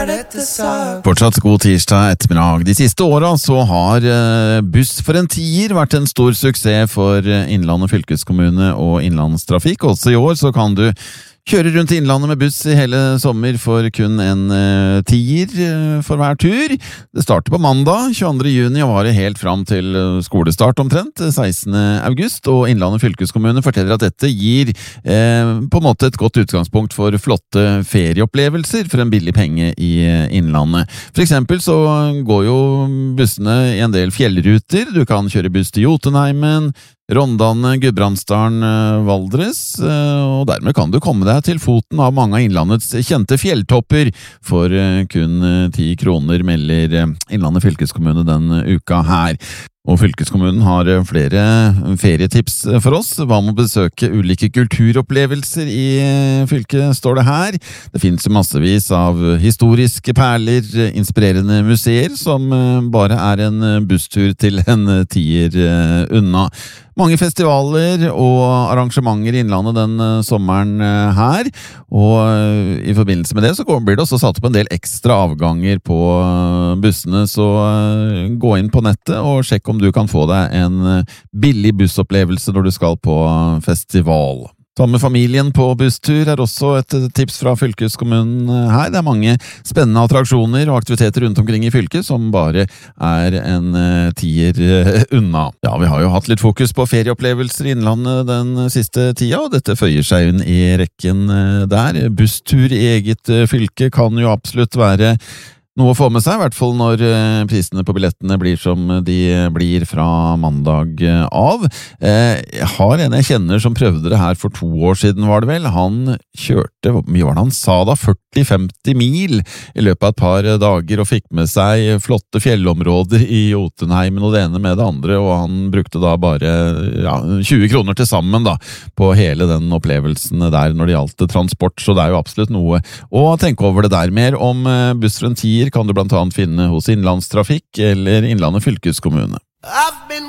Fortsatt god tirsdag ettermiddag. De siste årene så har buss for en tier vært en stor suksess for Innlandet fylkeskommune og Innlandstrafikk. Også i år så kan du kjøre rundt i Innlandet med buss i hele sommer for kun en tier for hver tur. Det starter på mandag 22. juni og varer helt fram til skolestart omtrent 16. august, og Innlandet fylkeskommune forteller at dette gir på en måte et godt utgangspunkt for flotte ferieopplevelser for en billig penge i Innlandet. For eksempel så går jo bussene i en del fjellruter. Du kan kjøre buss til Jotunheimen, Rondane, Gudbrandsdalen, Valdres, og dermed kan du komme deg til foten av mange av Innlandets kjente fjelltopper for kun 10 kroner, melder Innlandet fylkeskommune den uka her. Og fylkeskommunen har flere ferietips for oss. Hva med å besøke ulike kulturopplevelser i fylket, står det her. Det finnes massevis av historiske perler, inspirerende museer, som bare er en busstur til en tier unna. Mange festivaler og arrangementer i Innlandet den sommeren her, og i forbindelse med det så blir det også satt opp en del ekstra avganger på bussene, så gå inn på nettet og sjekk om du kan få deg en billig bussopplevelse når du skal på festival. Sammen med familien på busstur er også et tips fra fylkeskommunen her. Det er mange spennende attraksjoner og aktiviteter rundt omkring i fylket som bare er en tier unna. Ja, vi har jo hatt litt fokus på ferieopplevelser i Innlandet den siste tida, og dette føyer seg inn i rekken der. Busstur i eget fylke kan jo absolutt være noe å få med seg, i hvert fall når prisene på billettene blir som de blir fra mandag av. Jeg har en jeg kjenner som prøvde det her for 2 år siden, var det vel. Han kjørte, hvor mye var det han sa da, 40-50 mil i løpet av et par dager, og fikk med seg flotte fjellområder i Jotunheimen og det ene med det andre, og han brukte da bare 20 kroner til sammen da, på hele den opplevelsen der når det gjaldt transport, så det er jo absolutt noe å tenke over det der. Mer om buss for en tier kan du blant annet finne hos Innlandstrafikk eller Innlandet fylkeskommune.